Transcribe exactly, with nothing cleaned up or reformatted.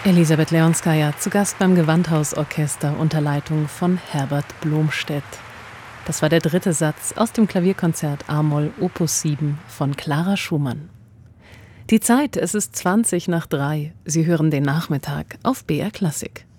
Elisabeth Leonskaja zu Gast beim Gewandhausorchester unter Leitung von Herbert Blomstedt. Das war der dritte Satz aus dem Klavierkonzert a-Moll Opus sieben von Clara Schumann. Die Zeit, es ist zwanzig nach drei. Sie hören den Nachmittag auf B R Klassik.